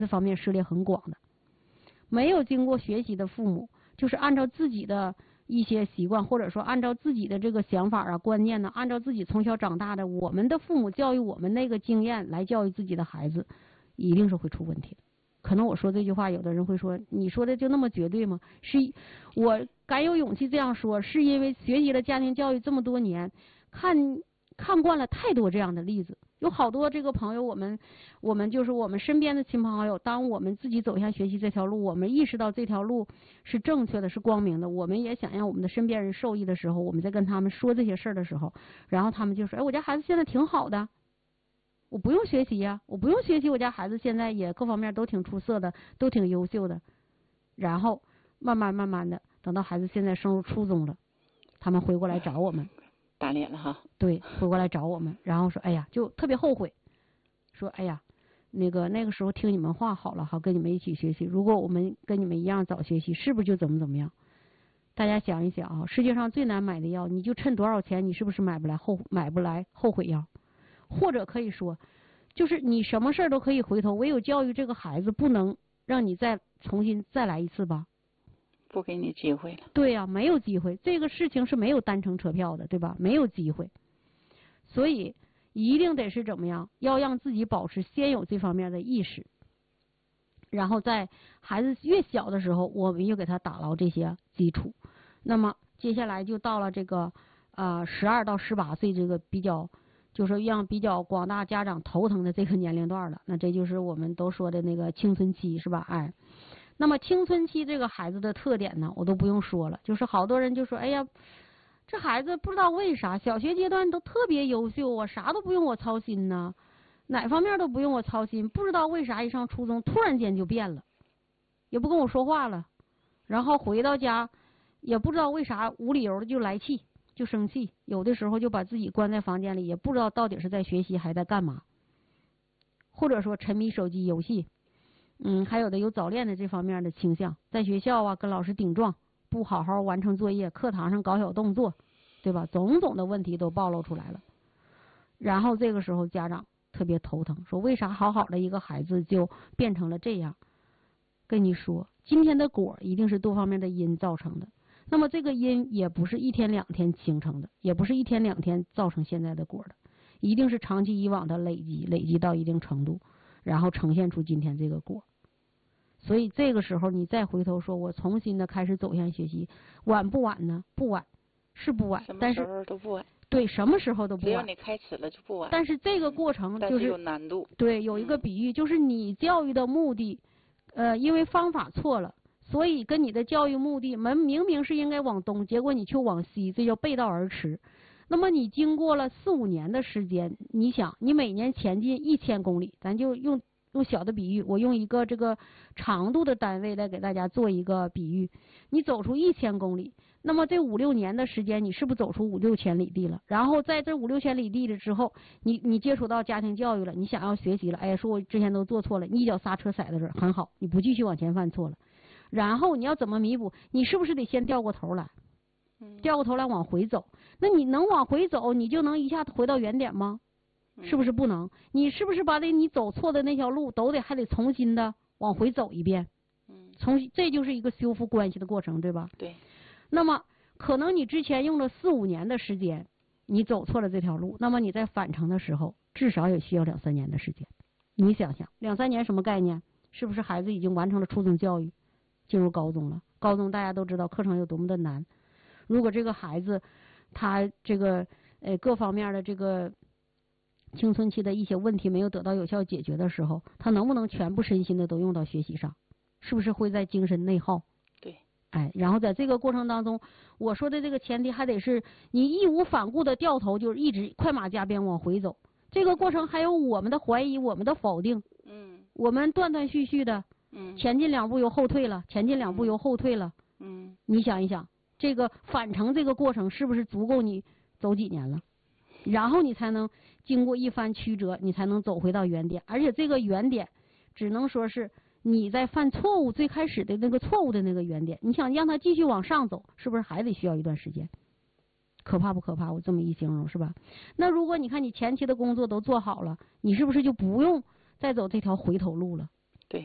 这方面涉猎很广的。没有经过学习的父母，就是按照自己的一些习惯，或者说按照自己的这个想法啊、观念呢，按照自己从小长大的我们的父母教育我们那个经验来教育自己的孩子，一定是会出问题的。可能我说这句话，有的人会说，你说的就那么绝对吗？我敢有勇气这样说，是因为学习了家庭教育这么多年，看惯了太多这样的例子。有好多这个朋友，我们就是我们身边的亲朋好友，当我们自己走向学习这条路，我们意识到这条路是正确的，是光明的，我们也想让我们的身边人受益的时候，我们在跟他们说这些事儿的时候，然后他们就说，哎，我家孩子现在挺好的，我不用学习呀，我不用学习，我家孩子现在也各方面都挺出色的，都挺优秀的。然后慢慢的，等到孩子现在升入初中了，他们回过来找我们， 打脸了哈。 对，回过来找我们，然后说，哎呀，就特别后悔，说，哎呀，那个时候听你们话好了，好跟你们一起学习。如果我们跟你们一样早学习，是不是就怎么样？大家想一想啊，世界上最难买的药，你就趁多少钱，你是不是买不来后悔药？或者可以说，就是你什么事儿都可以回头，唯有教育这个孩子，不能让你重新再来一次吧？ 不给你机会了。 对呀，没有机会，这个事情是没有单程车票的，对吧？没有机会，所以一定得是怎么样？要让自己保持先有这方面的意识，然后在孩子越小的时候，我们又给他打牢这些基础。那么接下来就到了这个12到18岁这个就是让比较广大家长头疼的这个年龄段了。那这就是我们都说的那个青春期，是吧？哎。那么青春期这个孩子的特点呢，我都不用说了，就是好多人就说，哎呀，这孩子不知道为啥小学阶段都特别优秀啊，啥都不用我操心呢，哪方面都不用我操心，不知道为啥一上初中突然间就变了，也不跟我说话了，然后回到家也不知道为啥无理由的就来气，就生气，有的时候就把自己关在房间里，也不知道到底是在学习还在干嘛，或者说沉迷手机游戏。还有的有早恋的这方面的倾向，在学校啊跟老师顶撞，不好好完成作业，课堂上搞小动作，对吧？种种的问题都暴露出来了。然后这个时候家长特别头疼，说为啥好好的一个孩子就变成了这样？跟你说，今天的果一定是多方面的因造成的。那么这个因也不是一天两天形成的，也不是一天两天造成现在的果的，一定是长期以往的累积到一定程度，然后呈现出今天这个果。所以这个时候你再回头说，我重新的开始走向学习，晚不晚呢？不晚，是不晚，但是什么时候都不晚。 对，什么时候都不晚。 只要你开始了就不晚。 但是这个过程就是有难度。 对，有一个比喻，就是你教育的目的，因为方法错了，所以跟你的教育目的明明是应该往东，结果你却往西，这叫背道而驰。那么你经过了4、5年的时间，你想，你每年前进1000公里，咱就用小的比喻，我用一个这个长度的单位来给大家做一个比喻。你走出1000公里，那么这5、6年的时间，你是不是走出5、6千里地了？然后在这5、6千里地了之后，你接触到家庭教育了，你想要学习了，哎，说我之前都做错了，你一脚刹车踩在这儿，很好，你不继续往前犯错了。然后你要怎么弥补？你是不是得先掉过头来？掉过头来往回走？那你能往回走，你就能一下子回到原点吗？是不是不能？你是不是把你走错的那条路还得重新的往回走一遍？这就是一个修复关系的过程，对吧？ 对。 那么可能你之前用了4、5年的时间，你走错了这条路，那么你在返程的时候，至少也需要2、3年的时间。你想想，2、3年什么概念？是不是孩子已经完成了初中教育，进入高中了？高中大家都知道课程有多么的难。如果这个孩子他这个各方面的这个青春期的一些问题没有得到有效解决的时候，他能不能全部身心的都用到学习上？是不是会在精神内耗？ 对。 然后在这个过程当中，我说的这个前提还得是你义无反顾的掉头，就是一直快马加鞭往回走。这个过程还有我们的怀疑，我们的否定，我们断断续续的，前进2步又后退了，前进2步又后退了，你想一想，这个返程这个过程是不是足够你走几年了？然后你才能经过一番曲折，你才能走回到原点，而且这个原点只能说是你在犯错误最开始的那个错误的那个原点，你想让他继续往上走，是不是还得需要一段时间？可怕不可怕？我这么一形容，是吧？那如果你看你前期的工作都做好了，你是不是就不用再走这条回头路了？ 对。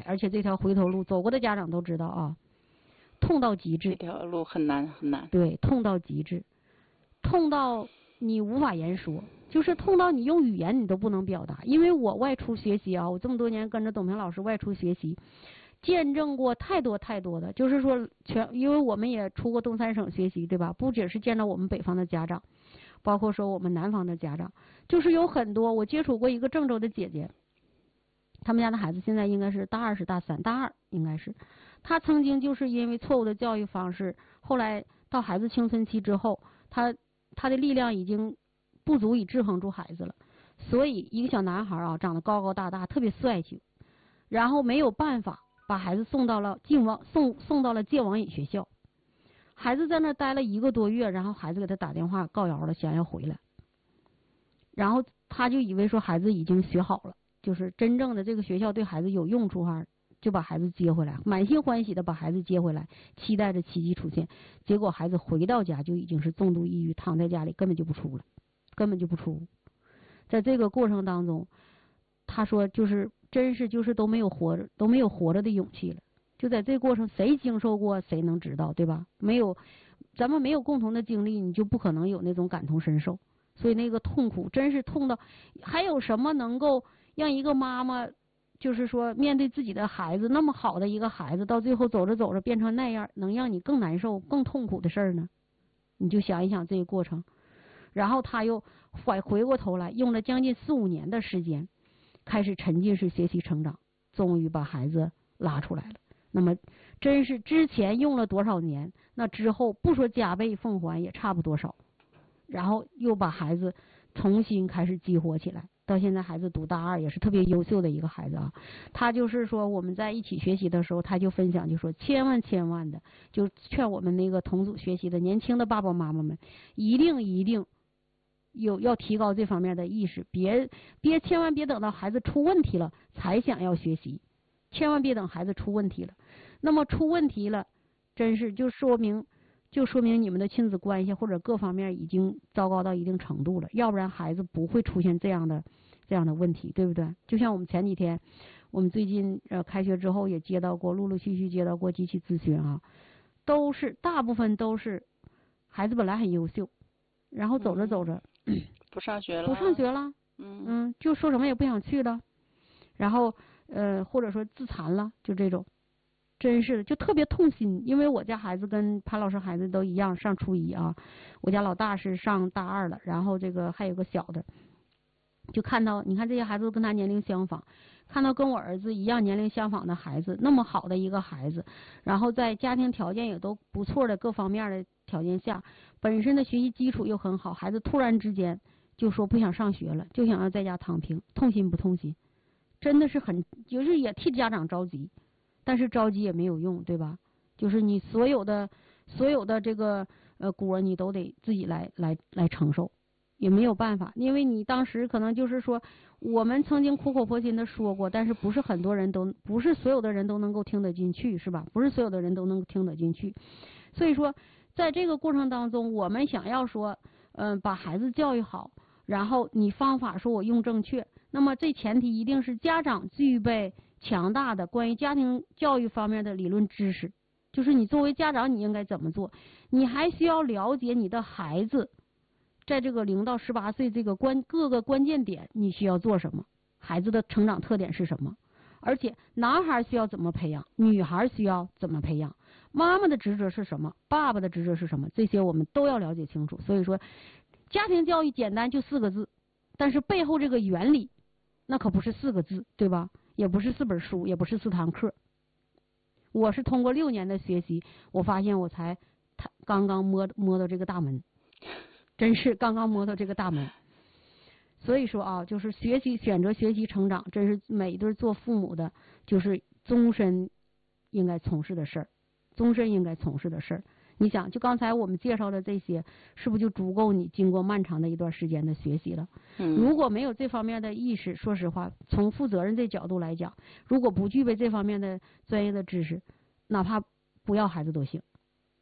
而且这条回头路走过的家长都知道啊，痛到极致。 这条路很难很难。 对，痛到极致，痛到你无法言说，就是痛到你用语言你都不能表达。因为我外出学习啊，我这么多年跟着董平老师外出学习，见证过太多太多的，就是说因为我们也出过东三省学习，对吧？不只是见到我们北方的家长，包括说我们南方的家长，就是有很多我接触过一个郑州的姐姐，他们家的孩子现在应该是大2是大3，大2应该是，他曾经就是因为错误的教育方式，后来到孩子青春期之后，他的力量已经不足以制衡住孩子了，所以一个小男孩啊，长得高高大大，特别帅气，然后没有办法把孩子送到了送到了戒网瘾学校，孩子在那待了1个多月，然后孩子给他打电话告饶了，想要回来，然后他就以为说孩子已经学好了，就是真正的这个学校对孩子有用处哈，就把孩子接回来，满心欢喜的把孩子接回来，期待着奇迹出现。结果孩子回到家就已经是重度抑郁，躺在家里根本就不出了，根本就不出。在这个过程当中，他说就是真是就是都没有活着的勇气了。就在这个过程，谁经受过谁能知道，对吧？咱们没有共同的经历，你就不可能有那种感同身受。所以那个痛苦真是痛到，还有什么能够让一个妈妈就是说面对自己的孩子那么好的一个孩子，到最后走着走着变成那样，能让你更难受更痛苦的事儿呢？你就想一想这个过程。然后他又回过头来，用了将近4、5年的时间，开始沉浸式学习成长，终于把孩子拉出来了。那么真是之前用了多少年，那之后不说加倍奉还也差不多少，然后又把孩子重新开始激活起来。到现在孩子读大2，也是特别优秀的一个孩子啊。他就是说我们在一起学习的时候，他就分享，就说千万的就劝我们那个同组学习的年轻的爸爸妈妈们，一定要提高这方面的意识，千万别等到孩子出问题了才想要学习，千万别等孩子出问题了。那么出问题了，真是就说明你们的亲子关系或者各方面已经糟糕到一定程度了，要不然孩子不会出现这样的问题，对不对？就像我们前几天，我们最近开学之后也陆陆续续接到过几起咨询啊，大部分都是孩子本来很优秀，然后走着走着不上学了， 就说什么也不想去了，然后或者说自残了，就这种。真是就特别痛心，因为我家孩子跟潘老师孩子都一样上初1啊，我家老大是上大2了，然后这个还有个小的，就看到你看这些孩子都跟他年龄相仿，看到跟我儿子一样年龄相仿的孩子，那么好的一个孩子，然后在家庭条件也都不错的各方面的条件下，本身的学习基础又很好，孩子突然之间就说不想上学了，就想要在家躺平，痛心不痛心？真的是就是也替家长着急。但是着急也没有用，对吧？就是你所有的这个锅你都得自己来承受，也没有办法，因为你当时可能就是说，我们曾经苦口婆心的说过，但是不是所有的人都能够听得进去，是吧？不是所有的人都能听得进去，所以说在这个过程当中，我们想要说，把孩子教育好，然后你方法说我用正确，那么这前提一定是家长具备强大的关于家庭教育方面的理论知识，就是你作为家长你应该怎么做，你还需要了解你的孩子在这个0到18岁这个各个关键点你需要做什么，孩子的成长特点是什么，而且男孩需要怎么培养，女孩需要怎么培养，妈妈的职责是什么，爸爸的职责是什么，这些我们都要了解清楚。所以说家庭教育简单就4个字，但是背后这个原理那可不是4个字，对吧？也不是4本书，也不是4堂课。我是通过6年的学习，我发现我才刚刚摸到这个大门，真是刚刚摸到这个大门。所以说啊，就是选择学习成长，真是每一对做父母的，就是终身应该从事的事儿，终身应该从事的事儿。你想，就刚才我们介绍的这些，是不是就足够你经过漫长的一段时间的学习了？如果没有这方面的意识，说实话，从负责任这角度来讲，如果不具备这方面的专业的知识，哪怕不要孩子都行。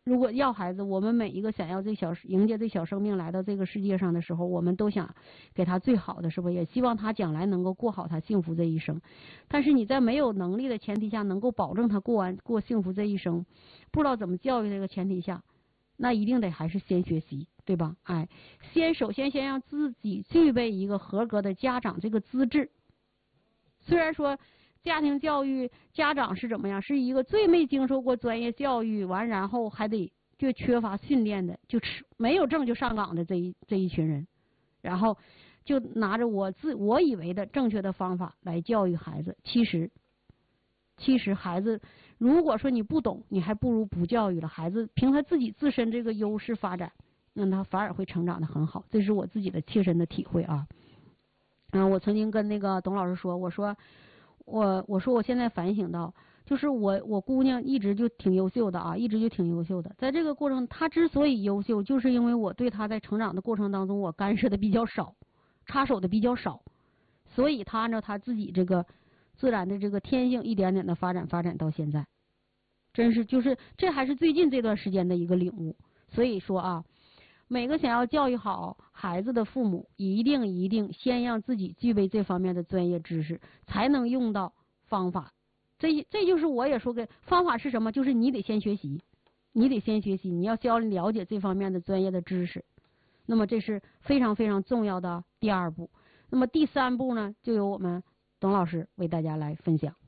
如果要孩子，我们每一个想要迎接这小生命来到这个世界上的时候，我们都想给他最好的，是不是？也希望他将来能够过好他幸福这一生。但是你在没有能力的前提下，能够保证他过幸福这一生，不知道怎么教育这个前提下，那一定得还是先学习，对吧？哎，首先让自己具备一个合格的家长这个资质。虽然说家庭教育家长是怎么样，是一个最没经受过专业教育完，然后还得就缺乏训练的，就没有证就上岗的这一群人，然后就拿着我以为的正确的方法来教育孩子。其实孩子如果说你不懂，你还不如不教育了。孩子凭他自己自身这个优势发展，那他反而会成长得很好。这是我自己的切身的体会啊。我曾经跟那个董老师说，我说我现在反省到，就是我姑娘一直就挺优秀的啊，一直就挺优秀的。在这个过程，她之所以优秀，就是因为我对她在成长的过程当中，我干涉的比较少，插手的比较少，所以她按照她自己这个自然的这个天性，一点点的发展到现在，真是就是这还是最近这段时间的一个领悟。所以说啊，每个想要教育好孩子的父母，一定先让自己具备这方面的专业知识，才能用到方法。这就是我也说个方法是什么，就是你得先学习，你要先了解这方面的专业的知识。那么这是非常非常重要的第二步。那么第三步呢，就由我们董老师为大家来分享。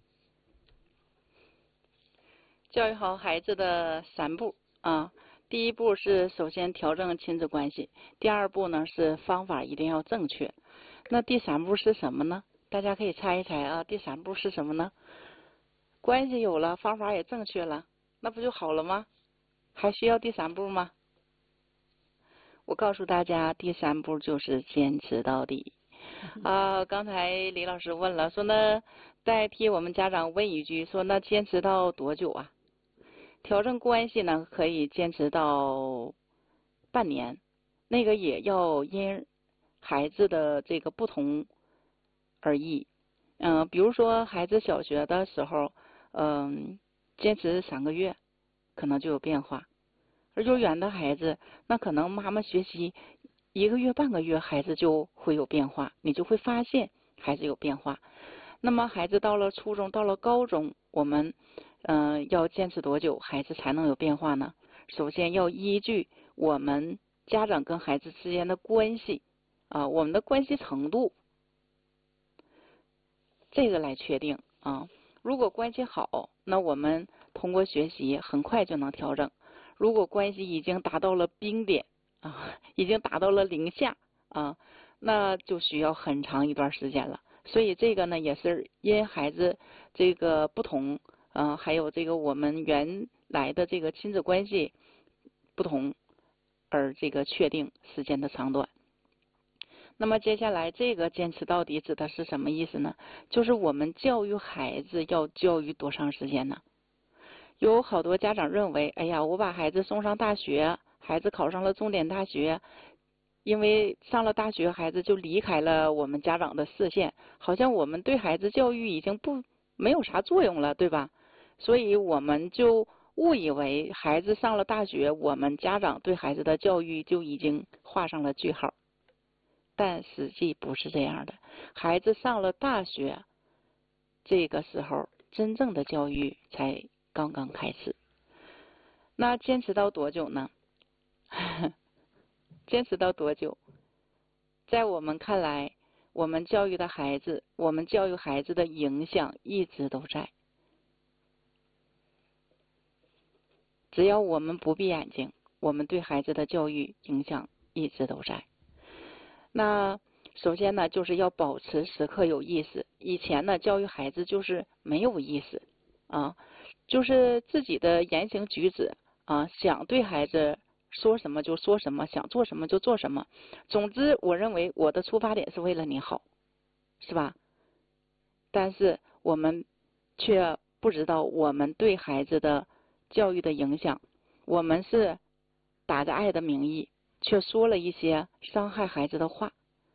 教育好孩子的3步啊。第一步是首先调整亲子关系，第二步呢是方法一定要正确。那第3步是什么呢？大家可以猜一猜啊，第3步是什么呢？关系有了，方法也正确了，那不就好了吗？还需要第3步吗？我告诉大家，第3步就是坚持到底。刚才李老师问了，说呢，代替我们家长问一句，说那坚持到多久啊？调整关系呢，可以坚持到半年，那个也要因孩子的这个不同而异。比如说孩子小学的时候，坚持3个月，可能就有变化。而幼儿园的孩子，那可能妈妈学习1个月、半个月，孩子就会有变化，你就会发现孩子有变化。那么孩子到了初中、到了高中，我们要坚持多久，孩子才能有变化呢？首先要依据我们家长跟孩子之间的关系我们的关系程度，这个来确定啊。如果关系好，那我们通过学习很快就能调整。如果关系已经达到了冰点已经达到了零下那就需要很长一段时间了。所以这个呢，也是因孩子这个不同还有这个我们原来的这个亲子关系不同而这个确定时间的长短。那么接下来这个坚持到底指的是什么意思呢？就是我们教育孩子要教育多长时间呢？有好多家长认为，哎呀，我把孩子送上大学，孩子考上了重点大学，因为上了大学，孩子就离开了我们家长的视线，好像我们对孩子教育已经没有啥作用了，对吧？所以我们就误以为孩子上了大学，我们家长对孩子的教育就已经画上了句号。但实际不是这样的，孩子上了大学，这个时候真正的教育才刚刚开始。那坚持到多久呢？坚持到多久？在我们看来，我们教育孩子的影响一直都在。只要我们不闭眼睛，我们对孩子的教育影响一直都在。那首先呢，就是要保持时刻有意识。以前呢，教育孩子就是没有意识就是自己的言行举止想对孩子说什么就说什么，想做什么就做什么。总之，我认为我的出发点是为了你好，是吧？但是我们却不知道我们对孩子的教育的影响，我们是打着爱的名义，却说了一些伤害孩子的话，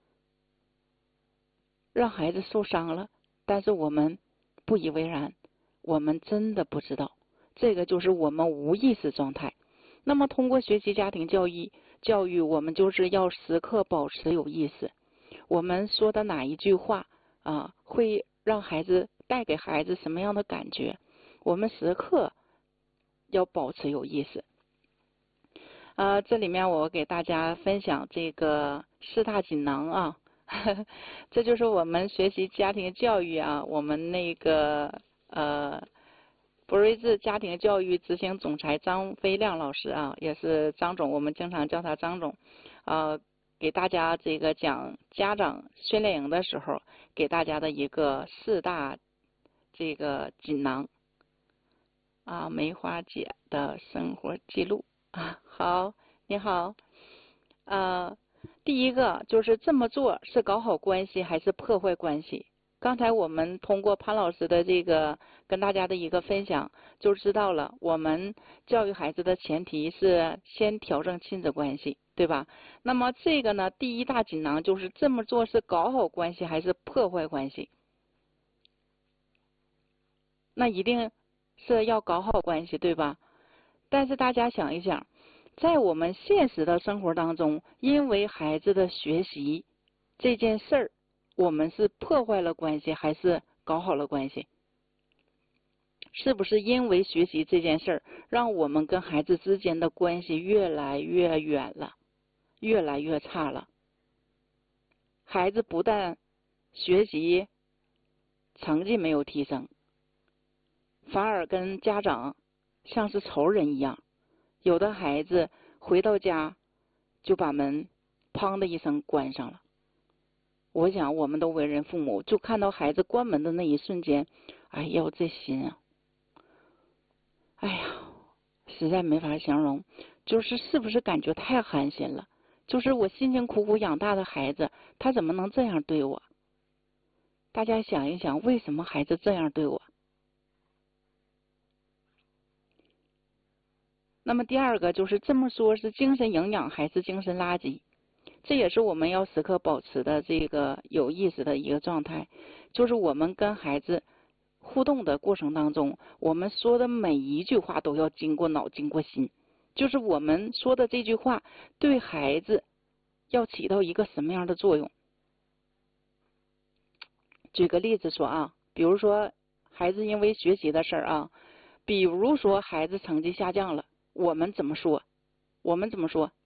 让孩子受伤了，但是我们不以为然，我们真的不知道，这个就是我们无意识状态。 那么通过学习家庭教育，我们就是要时刻保持有意识。我们说的哪一句话啊，会让孩子带给孩子什么样的感觉？我们时刻要保持有意识。这里面我给大家分享这个4大锦囊啊，这就是我们学习家庭教育啊，我们那个博瑞智家庭教育执行总裁张飞亮老师啊，也是张总，我们经常叫他张总，给大家这个讲家长训练营的时候，给大家的一个4大这个锦囊啊，梅花姐的生活记录啊，好，你好，第一个就是这么做是搞好关系还是破坏关系？刚才我们通过潘老师的这个跟大家的一个分享，就知道了我们教育孩子的前提是先调整亲子关系，对吧？那么这个呢，第一大锦囊就是这么做是搞好关系还是破坏关系？那一定是要搞好关系，对吧？但是大家想一想，在我们现实的生活当中，因为孩子的学习这件事儿，我们是破坏了关系还是搞好了关系？是不是因为学习这件事儿，让我们跟孩子之间的关系越来越远了，越来越差了？孩子不但学习成绩没有提升，反而跟家长像是仇人一样。有的孩子回到家就把门砰的一声关上了。我想我们都为人父母，就看到孩子关门的那一瞬间，哎呦这心啊，哎呀，实在没法形容，是不是感觉太寒心了？就是我辛辛苦苦养大的孩子，他怎么能这样对我？大家想一想，为什么孩子这样对我？那么第二个就是这么说，是精神营养还是精神垃圾？这也是我们要时刻保持的这个有意识的一个状态，就是我们跟孩子互动的过程当中，我们说的每一句话都要经过脑经过心，就是我们说的这句话对孩子要起到一个什么样的作用。举个例子说啊，比如说孩子因为学习的事儿啊，比如说孩子成绩下降了，我们怎么说？我们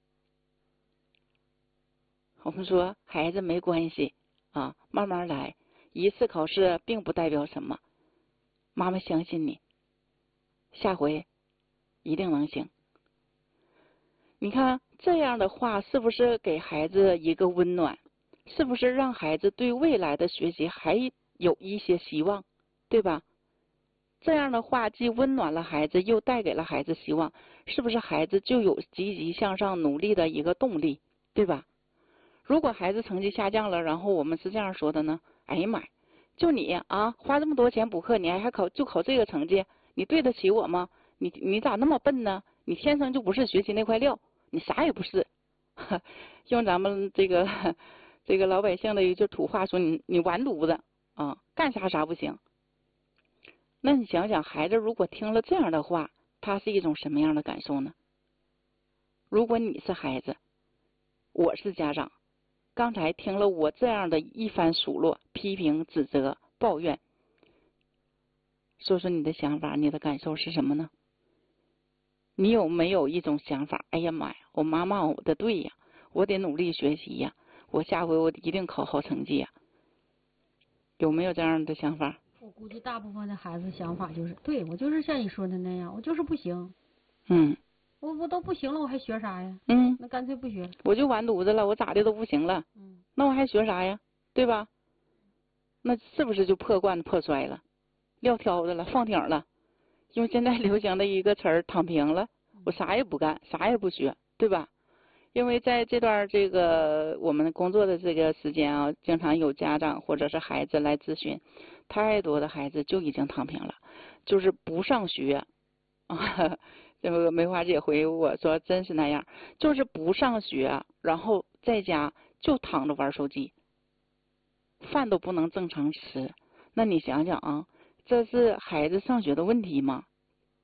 说孩子没关系啊，慢慢来，一次考试并不代表什么，妈妈相信你，下回一定能行。你看这样的话是不是给孩子一个温暖？是不是让孩子对未来的学习还有一些希望，对吧？这样的话既温暖了孩子，又带给了孩子希望，是不是孩子就有积极向上努力的一个动力，对吧？如果孩子成绩下降了，然后我们是这样说的呢，哎呀妈呀，就你啊，花这么多钱补课，你还考这个成绩，你对得起我吗？你咋那么笨呢？你天生就不是学习那块料，你啥也不是。用咱们这个老百姓的一句土话说，你完犊子啊，干啥不行。那你想想，孩子如果听了这样的话，他是一种什么样的感受呢？如果你是孩子，我是家长，刚才听了我这样的一番数落、批评、指责、抱怨，说说你的想法，你的感受是什么呢？你有没有一种想法？哎呀妈呀，我妈骂我的对呀，我得努力学习呀，我下回我一定考好成绩呀。有没有这样的想法？ 我估计大部分的孩子想法就是，对，我就是像你说的那样，我就是不行。我都不行了，我还学啥呀？那干脆不学。 我就完犊子了，我咋的都不行了。那我还学啥呀？对吧？那是不是就破罐子破摔了，撂挑子了，放挺了？用现在流行的一个词儿，躺平了，我啥也不干，啥也不学，对吧？因为在这段这个我们工作的这个时间啊，经常有家长或者是孩子来咨询，太多的孩子就已经躺平了，就是不上学啊。这个梅花姐回我说，真是那样，就是不上学，然后在家就躺着玩手机，饭都不能正常吃。那你想想啊，这是孩子上学的问题吗？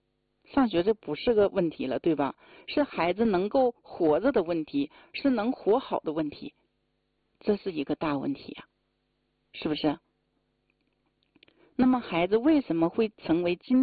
上学这不是个问题了，对吧？是孩子能够活着的问题，是能活好的问题，这是一个大问题呀，是不是？那么孩子为什么会成为今